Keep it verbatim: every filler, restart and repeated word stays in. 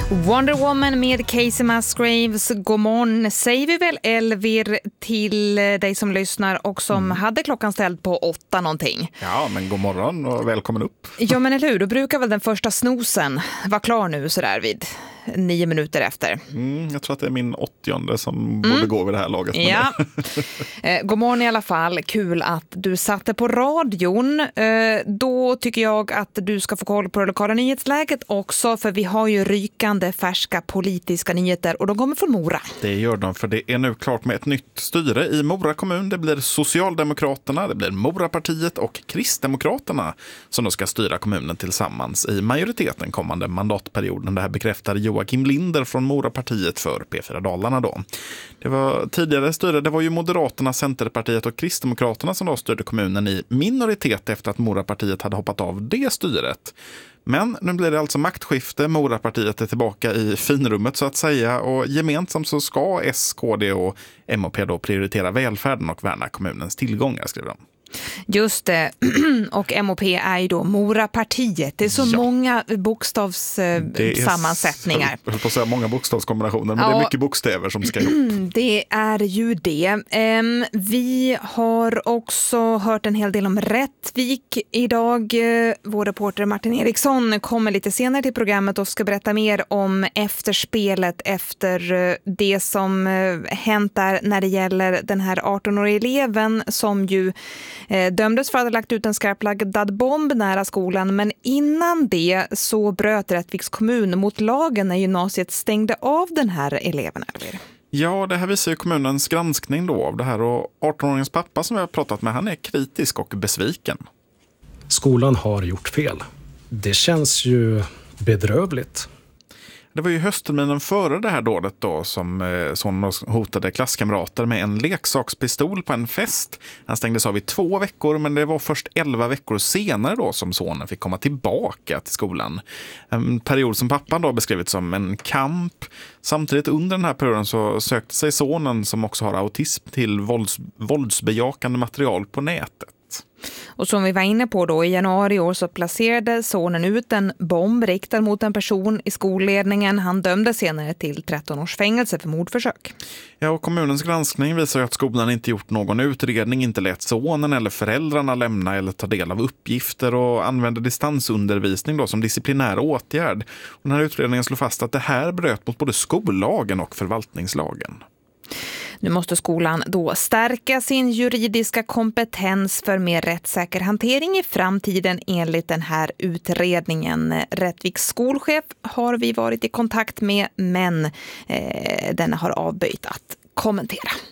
Wonder Woman med Casey Musgraves. God morgon säger vi väl, Elvir, till dig som lyssnar och som mm. hade klockan ställd på åtta någonting. Ja, men god morgon och välkommen upp. Ja, men eller hur? Då brukar väl den första snosen vara klar nu så där vid nio minuter efter. Mm, jag tror att det är min åttionde som mm. borde gå vid det här laget. Ja. eh, god morgon i alla fall. Kul att du satte på radion. Eh, då tycker jag att du ska få koll på det lokala nyhetsläget också, för vi har ju rykande färska politiska nyheter och de kommer från Mora. Det gör de, för det är nu klart med ett nytt styre i Mora kommun. Det blir Socialdemokraterna, det blir Morapartiet och Kristdemokraterna som då ska styra kommunen tillsammans i majoriteten kommande mandatperioden. Det här bekräftar Joakim Linder från Morapartiet för P fyra Dalarna då. Det var tidigare styre, det var ju Moderaterna, Centerpartiet och Kristdemokraterna som då styrde kommunen i minoritet efter att Morapartiet hade hoppat av det styret. Men nu blir det alltså maktskifte, Morapartiet är tillbaka i finrummet så att säga, och gemensamt så ska S, K D och M och P då prioritera välfärden och värna kommunens tillgångar, skriver de. Just det, och M och P är ju då Morapartiet. Det är så ja. många bokstavssammansättningar. Jag höll på att säga många bokstavskombinationer, men ja. det är mycket bokstäver som ska ihop. Det är ju det. Vi har också hört en hel del om Rättvik idag. Vår reporter Martin Eriksson kommer lite senare till programmet och ska berätta mer om efterspelet efter det som hänt där när det gäller den här arton-åriga eleven som ju dömdes för att ha lagt ut en skarpladdad bomb nära skolan, men innan det så bröt Rättviks kommun mot lagen när gymnasiet stängde av den här eleven. Ja, det här visar ju kommunens granskning då av det här, och arton-åringens pappa som vi har pratat med, han är kritisk och besviken. Skolan har gjort fel. Det känns ju bedrövligt. Det var ju höstterminen före det här dådet då som eh, sonen hotade klasskamrater med en leksakspistol på en fest. Han stängdes av i två veckor, men det var först elva veckor senare då som sonen fick komma tillbaka till skolan. En period som pappan då beskrivit som en kamp. Samtidigt under den här perioden så sökte sig sonen, som också har autism, till vålds, våldsbejakande material på nätet. Och som vi var inne på då, i januari i år så placerade sonen ut en bomb riktad mot en person i skolledningen. Han dömdes senare till tretton års fängelse för mordförsök. Ja, och kommunens granskning visar att skolan inte gjort någon utredning, inte lät sonen eller föräldrarna lämna eller ta del av uppgifter och använde distansundervisning då som disciplinär åtgärd. Och den här utredningen slår fast att det här bröt mot både skollagen och förvaltningslagen. Nu måste skolan då stärka sin juridiska kompetens för mer rättssäker hantering i framtiden enligt den här utredningen. Rättviks skolchef har vi varit i kontakt med, men eh, den har avböjt att kommentera.